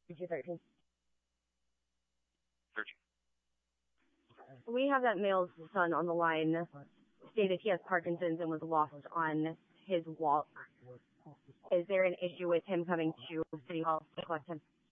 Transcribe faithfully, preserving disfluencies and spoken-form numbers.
P G thirteen. Searching. We have that male's son on the line, stated he has Parkinson's and was lost on his walk. Is there an issue with him coming to City Hall to collect him?